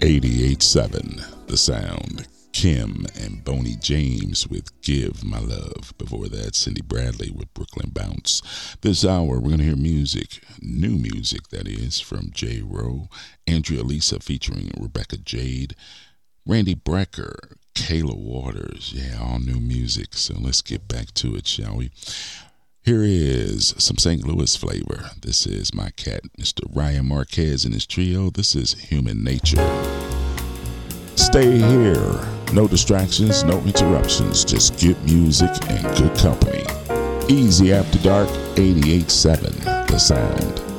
88.7 The Sound. Kim and Boney James with Give My Love. Before that, Cindy Bradley with Brooklyn Bounce. This hour, we're going to hear music, new music that is, from J. Rowe, Andrea Lisa featuring Rebecca Jade, Randy Brecker, Kayla Waters. Yeah, all new music. So let's get back to it, shall we? Here is some St. Louis flavor. This is my cat, Mr. Ryan Marquez and his trio. This is Human Nature. Stay here. No distractions, no interruptions. Just good music and good company. Easy After Dark, 88.7 The Sound.